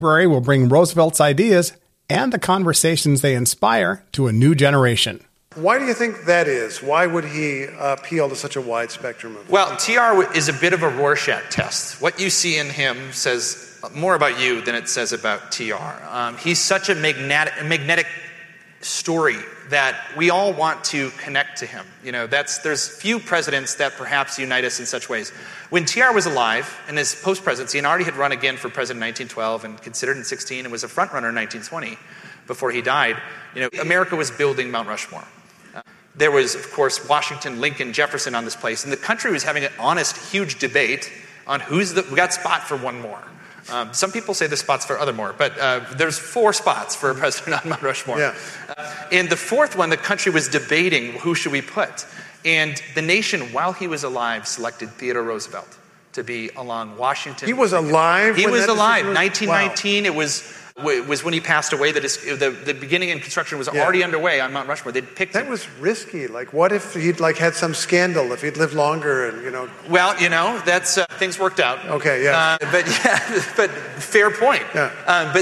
Library will bring Roosevelt's ideas and the conversations they inspire to a new generation. Why do you think that is? Why would he appeal to such a wide spectrum of... Well, TR is a bit of a Rorschach test. What you see in him says more about you than it says about TR. He's such a magnetic story that we all want to connect to him. You know, there's few presidents that perhaps unite us in such ways. When TR was alive in his post-presidency and already had run again for president in 1912 and considered in 16 and was a front runner in 1920 before he died, you know, America was building Mount Rushmore. There was, of course, Washington, Lincoln, Jefferson on this place, and the country was having an honest, huge debate on we got spot for one more. Some people say there's spots for other more, but there's 4 spots for a president on Mount Rushmore. Yeah. And the 4th one, the country was debating who should we put. And the nation, while he was alive, selected Theodore Roosevelt to be along Washington. He was alive? He was alive. 1919, wow. It was when he passed away that the beginning and construction was already underway on Mount Rushmore. They'd picked him. That was risky. Like, what if he'd had some scandal, if he'd lived longer and, you know... Well, you know, that's things worked out. Okay, yeah. But fair point. Yeah.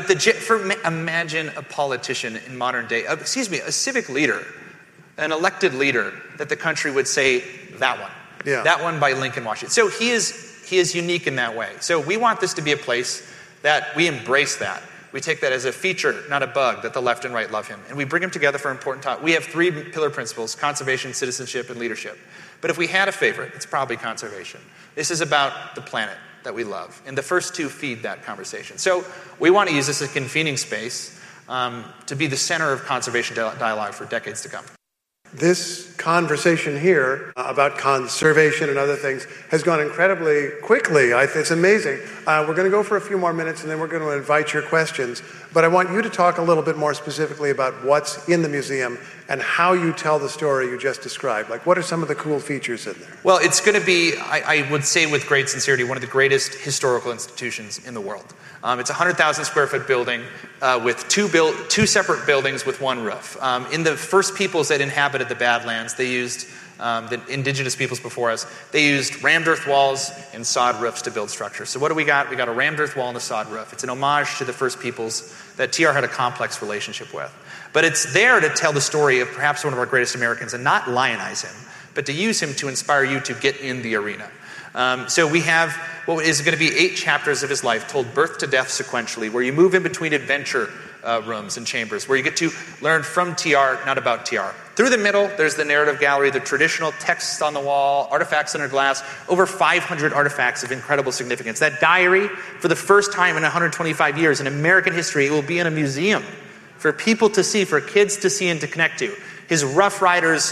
Imagine a politician in modern day, a civic leader, an elected leader, that the country would say, that one. Yeah. That one by Lincoln, Washington. So he is unique in that way. So we want this to be a place that we embrace that. We take that as a feature, not a bug, that the left and right love him. And we bring them together for important topics. We have 3 pillar principles: conservation, citizenship, and leadership. But if we had a favorite, it's probably conservation. This is about the planet that we love. And the first 2 feed that conversation. So we want to use this as a convening space to be the center of conservation dialogue for decades to come. This conversation here about conservation and other things has gone incredibly quickly. It's amazing. We're going to go for a few more minutes and then we're going to invite your questions. But I want you to talk a little bit more specifically about what's in the museum and how you tell the story you just described. Like, what are some of the cool features in there? Well, it's going to be, I would say with great sincerity, one of the greatest historical institutions in the world. It's a 100,000 square foot building with 2 separate buildings with 1 roof. In the first peoples that inhabited the Badlands, they used, the indigenous peoples before us, they used rammed earth walls and sod roofs to build structures. So what do we got? We got a rammed earth wall and a sod roof. It's an homage to the first peoples that TR had a complex relationship with. But it's there to tell the story of perhaps one of our greatest Americans and not lionize him, but to use him to inspire you to get in the arena. So we have what is going to be 8 chapters of his life told birth to death sequentially, where you move in between adventure rooms and chambers, where you get to learn from TR, not about TR. Through the middle, there's the narrative gallery, the traditional texts on the wall, artifacts under glass, over 500 artifacts of incredible significance. That diary, for the first time in 125 years in American history, it will be in a museum for people to see, for kids to see and to connect to. His Rough Riders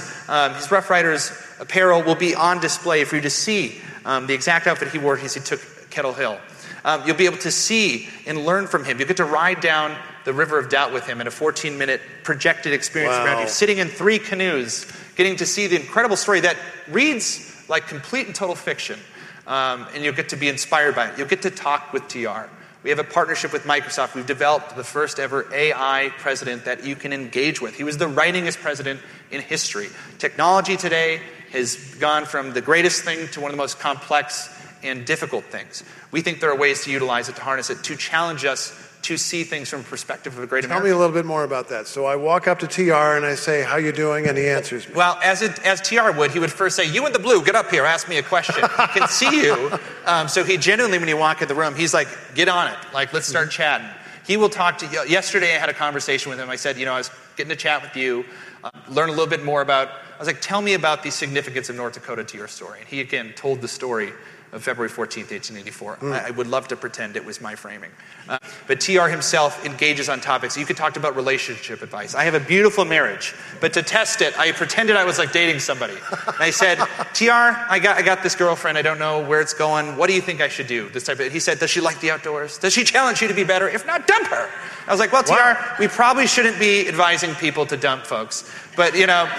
apparel will be on display for you to see the exact outfit he wore as he took Kettle Hill. You'll be able to see and learn from him. You'll get to ride down the River of Doubt with him in a 14-minute projected experience around you, sitting in 3 canoes, getting to see the incredible story that reads like complete and total fiction. And you'll get to be inspired by it. You'll get to talk with TR. We have a partnership with Microsoft. We've developed the first ever AI president that you can engage with. He was the writingest president in history. Technology today has gone from the greatest thing to one of the most complex and difficult things. We think there are ways to utilize it, to harness it, to challenge us to see things from the perspective of a great American. Tell me a little bit more about that. So I walk up to TR and I say, "How you doing?" and he answers me. Well, as TR would, he would first say, "You in the blue, get up here, ask me a question." He can see you. So he genuinely, when you walk in the room, he's like, "Get on it. Like, let's start chatting." He will talk to you. Yesterday I had a conversation with him. I said, I was getting to chat with you, learn a little bit more about, I was like, tell me about the significance of North Dakota to your story. And he again told the story of February 14th, 1884. I would love to pretend it was my framing. But TR himself engages on topics. You could talk about relationship advice. I have a beautiful marriage, but to test it, I pretended I was like dating somebody. And I said, TR, I got this girlfriend. I don't know where it's going. What do you think I should do? He said, does she like the outdoors? Does she challenge you to be better? If not, dump her. I was like, well, TR, we probably shouldn't be advising people to dump folks. But,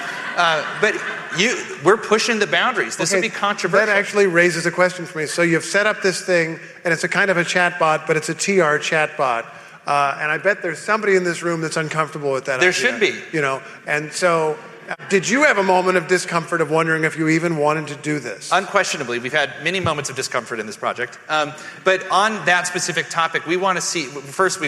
we're pushing the boundaries. This would be controversial. That actually raises a question for me. So you've set up this thing, and it's a kind of a chat bot, but it's a TR chat bot. And I bet there's somebody in this room that's uncomfortable with that There idea, should be. And so Did you have a moment of discomfort of wondering if you even wanted to do this? Unquestionably, we've had many moments of discomfort in this project. But on that specific topic, we want to see, first,